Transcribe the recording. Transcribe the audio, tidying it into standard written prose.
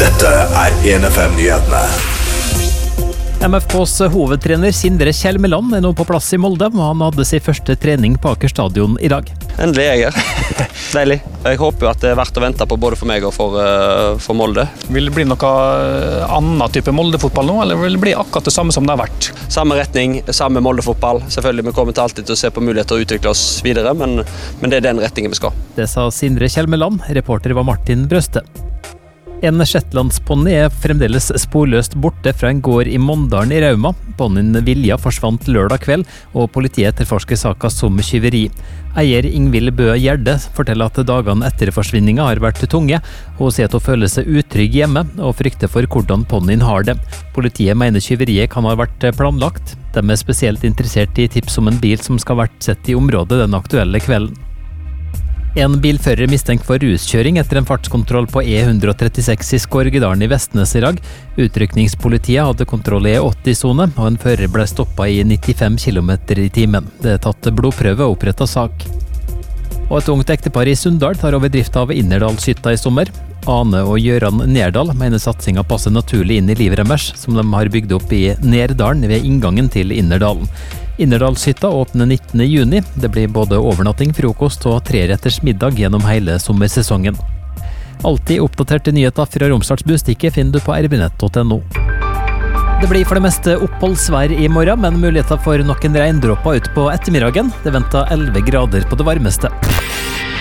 Dette 1FM-nyhetene. MFKs hovedtrener Sindre Kjelmeland nå på plass i Molde, og han hadde sin første trening på Aker stadion i dag. Endelig er jeg her. Deilig. Jeg håper at det er verdt å vente på både for meg og for Molde. Vil det bli noe annen type Molde-fotball nå, eller vil det bli akkurat det samme som det har vært? Samme retning, samme Molde-fotball. Selvfølgelig, vi kommer til alltid til å se på muligheter å utvikle oss videre, men det er den retningen vi skal. Det sa Sindre Kjelmeland, reporter var Martin Brøste. En shetlandsponni er fremdeles sporløst borte fra en gård i Mondalen i Rauma. Ponnien Vilja forsvant lørdag kveld, og politiet etterforsker saka som tyveri. Eier Ingvild Bø Gjerde forteller at dagene etter forsvinninga har vært tunge, og sier at hun føler seg utrygg hjemme og frykter for hvordan ponnien har det. Politiet mener tyveriet kan ha vært planlagt. De er spesielt interessert i tips om en bil som skal ha vært sett i området den aktuelle kvelden. En bilfører mistenkt for ruskjøring etter en fartskontroll på E136 i Skorgedalen i Vestnes i dag. Utrykningspolitiet hadde kontroll i E80-sone, og en fører ble stoppet i 95 km i timen. Det er tatt blodprøve og opprettet sak. Og et ungt ektepar i Sunndal tar over drift av Innerdalshytta i sommer. Ane og Gjøran Nerdal mener satsinga passer naturlig inn i livet deres, som de har bygd opp i Nerdalen ved inngangen til Innerdalen. Innerdalshytta åpner 19. juni. Det blir både overnatting, frokost og 3-retters middag gjennom hele sommersesongen. Alltid oppdaterte nyheter fra Romsdals Bustikke finner du på rbnett.no. Det blir for det meste oppholdsvær i morgen, men muligheter for noen regndråper ut på ettermiddagen. Det venter 11 grader på det varmeste.